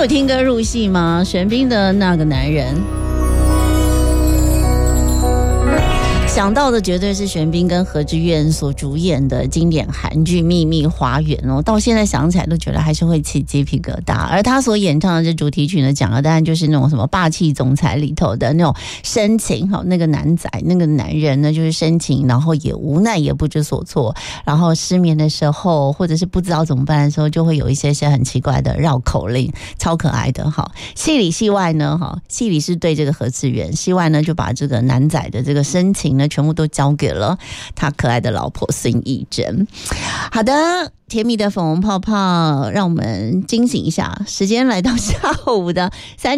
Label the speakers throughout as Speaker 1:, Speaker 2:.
Speaker 1: 有听歌入戏吗？玄彬的那个男人，想到的绝对是玄彬跟何志远所主演的经典韩剧《秘密花园》哦，到现在想起来都觉得还是会起鸡皮疙瘩。而他所演唱的这主题曲呢，讲的当然就是那种什么霸气总裁里头的那种深情哈，那个男仔那个男人呢就是深情，然后也无奈也不知所措，然后失眠的时候或者是不知道怎么办的时候，就会有一些很奇怪的绕口令，超可爱的哈。戏里戏外呢哈，戏里是对这个何志远，戏外呢就把这个男仔的这个深情呢全部都交给了他可爱的老婆孙艺珍。好的，甜蜜的粉红泡泡，让我们惊醒一下。时间来到下午的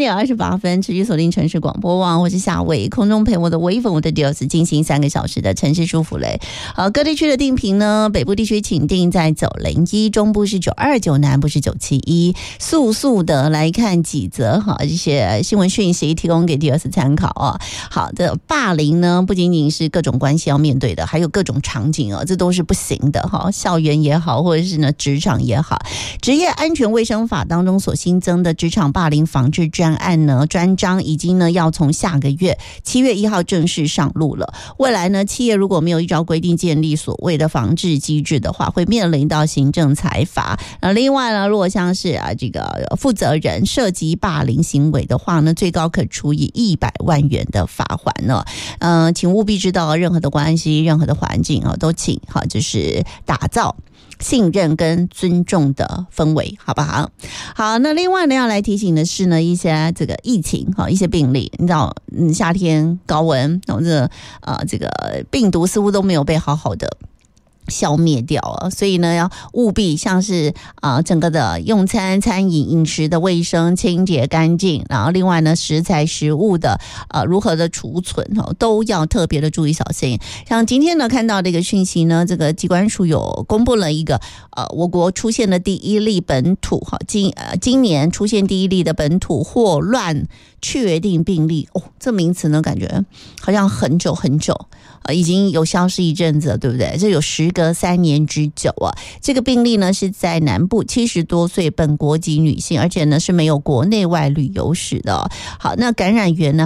Speaker 1: 3:28，持续锁定城市广播网，我是夏薇，空中陪我的微粉，我的 Dios 进行3个小时的城市舒服类。各地区的定频呢，北部地区请定在901，中部是929，南部是971。速的来看几则哈这些新闻讯息，提供给 Dios 参考啊。好的，霸凌呢不仅仅是各种关系要面对的，还有各种场景这都是不行的哈。校园也好，或者是呢职场也好，职业安全卫生法当中所新增的职场霸凌防治专案呢专章，已经呢要从下个月7月1号正式上路了。未来呢企业如果没有依照规定建立所谓的防治机制的话，会面临到行政裁罚。另外呢，如果像是这个负责人涉及霸凌行为的话呢，最高可处以100万元的罚款呢。请务必知道任何的关系、任何的环境都请就是打造信任跟尊重的氛围，好不好？好，那另外呢，要来提醒的是呢，一些这个疫情一些病例，你知道，夏天高温，然后这个病毒似乎都没有被好好的消灭掉了，所以呢要务必像是整个的用餐餐饮饮食的卫生清洁干净，然后另外呢食材食物的如何的储存都要特别的注意小心。像今天呢看到的一个讯息呢，这个疾管署有公布了一个我国出现的第一例本土今年出现第一例的本土霍乱确定病例这名词呢感觉好像很久已经有消失一阵子了，对不对？这有时隔3年之久啊。这个病例呢是在南部70多岁本国籍女性，而且呢是没有国内外旅游史的。好，那感染源呢